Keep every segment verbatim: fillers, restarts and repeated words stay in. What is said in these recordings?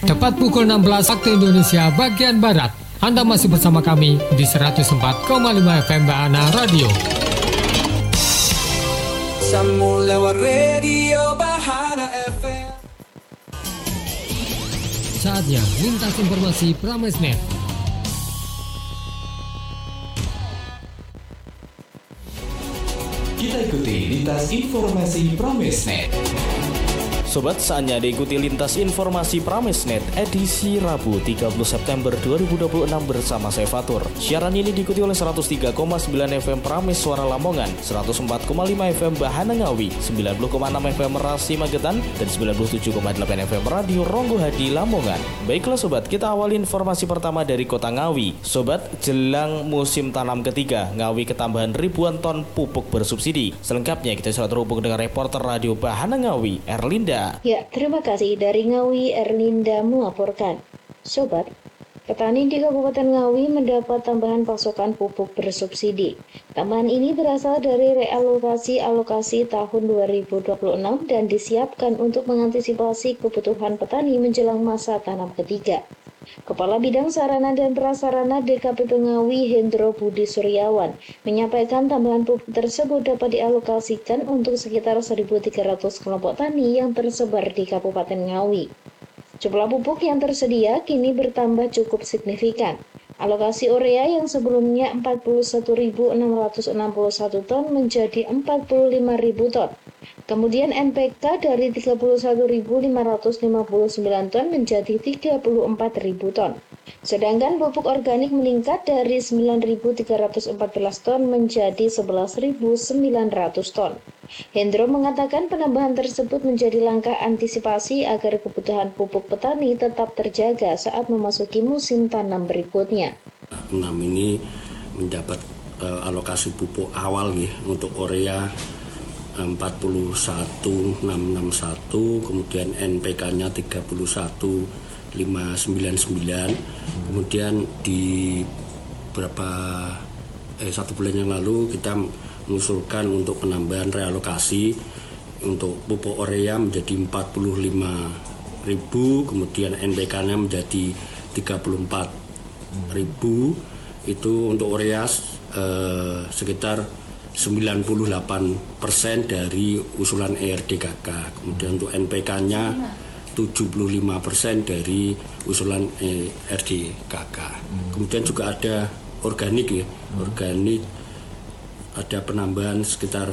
Tepat pukul enam belas waktu Indonesia bagian Barat. Anda masih bersama kami di seratus empat koma lima F M Bahana Radio. Sambung lewat radio Bahana F M. Saatnya lintas informasi Pramesnet. Kita ikuti lintas informasi Pramesnet. Sobat, saatnya diikuti lintas informasi Pramesnet edisi Rabu tiga puluh September dua ribu dua puluh enam bersama saya Fatur. Siaran ini diikuti oleh seratus tiga koma sembilan F M Prames Suara Lamongan, seratus empat koma lima F M Bahana Ngawi, sembilan puluh koma enam F M Rasi Magetan, dan sembilan puluh tujuh koma delapan F M Radio Ronggo Hadi Lamongan. Baiklah sobat, kita awali informasi pertama dari kota Ngawi. Sobat, jelang musim tanam ketiga, Ngawi ketambahan ribuan ton pupuk bersubsidi. Selengkapnya kita sudah terhubung dengan reporter Radio Bahana Ngawi, Erlinda. Ya, terima kasih. Dari Ngawi, Erlinda melaporkan. Sobat, petani di Kabupaten Ngawi mendapat tambahan pasokan pupuk bersubsidi. Tambahan ini berasal dari realokasi alokasi tahun dua ribu dua puluh enam dan disiapkan untuk mengantisipasi kebutuhan petani menjelang masa tanam ketiga. Kepala Bidang Sarana dan Prasarana D K P P Ngawi, Hendro Budi Suryawan, menyampaikan tambahan pupuk tersebut dapat dialokasikan untuk sekitar seribu tiga ratus kelompok tani yang tersebar di Kabupaten Ngawi. Jumlah pupuk yang tersedia kini bertambah cukup signifikan. Alokasi urea yang sebelumnya empat puluh satu ribu enam ratus enam puluh satu ton menjadi empat puluh lima ribu ton. Kemudian N P K dari tiga puluh satu ribu lima ratus lima puluh sembilan ton menjadi tiga puluh empat ribu ton. Sedangkan pupuk organik meningkat dari sembilan ribu tiga ratus empat belas ton menjadi sebelas ribu sembilan ratus ton. Hendro mengatakan penambahan tersebut menjadi langkah antisipasi agar kebutuhan pupuk petani tetap terjaga saat memasuki musim tanam berikutnya. enam ini mendapat uh, alokasi pupuk awal nih untuk urea empat puluh satu ribu enam ratus enam puluh satu, kemudian N P K-nya tiga puluh satu ribu lima ratus sembilan puluh sembilan. Kemudian di beberapa eh satu bulan yang lalu kita mengusulkan untuk penambahan realokasi untuk pupuk urea menjadi empat puluh lima ribu, kemudian N P K-nya menjadi tiga puluh empat ribu. Itu untuk urea eh, sekitar sembilan puluh delapan persen dari usulan E R D K K. Kemudian untuk N P K-nya tujuh puluh lima persen dari usulan E R D K K. Hmm. Kemudian juga ada organik ya. Hmm. Organik ada penambahan sekitar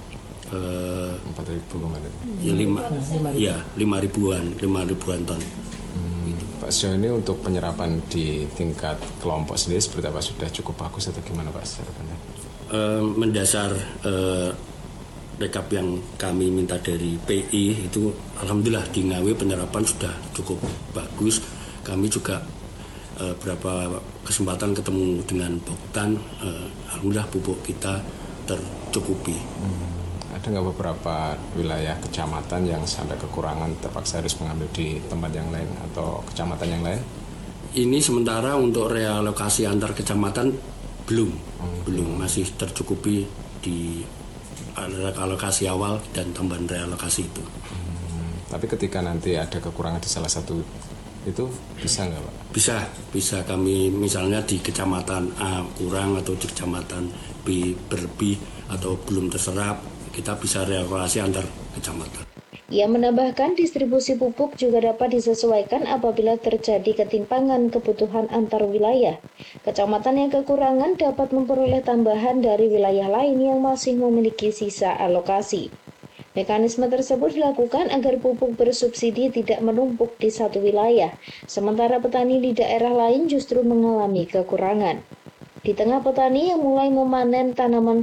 eh, empat ribu kemarin. Ya lima ya lima ribuan, lima ribuan ton. Hmm. Gitu. Pak, sejauh ini untuk penyerapan di tingkat kelompok sendiri seperti apa? Sudah cukup bagus atau gimana Pak serapannya? Uh, mendasar uh, rekap yang kami minta dari P I itu alhamdulillah di Ngawi penyerapan sudah cukup bagus. Kami juga uh, beberapa kesempatan ketemu dengan Poktan, uh, alhamdulillah pupuk kita tercukupi. Hmm. Ada nggak beberapa wilayah kecamatan yang sampai kekurangan terpaksa harus mengambil di tempat yang lain atau kecamatan yang lain? Ini sementara untuk realokasi antar kecamatan belum, hmm. belum masih tercukupi di alokasi awal dan tambahan realokasi itu. Hmm. Tapi ketika nanti ada kekurangan di salah satu itu bisa nggak Pak? Bisa, bisa kami misalnya di kecamatan A kurang atau di kecamatan B berlebih atau belum terserap, kita bisa realokasi antar kecamatan. Ia menambahkan distribusi pupuk juga dapat disesuaikan apabila terjadi ketimpangan kebutuhan antar wilayah. Kecamatan yang kekurangan dapat memperoleh tambahan dari wilayah lain yang masih memiliki sisa alokasi. Mekanisme tersebut dilakukan agar pupuk bersubsidi tidak menumpuk di satu wilayah, sementara petani di daerah lain justru mengalami kekurangan. Di tengah petani yang mulai memanen tanaman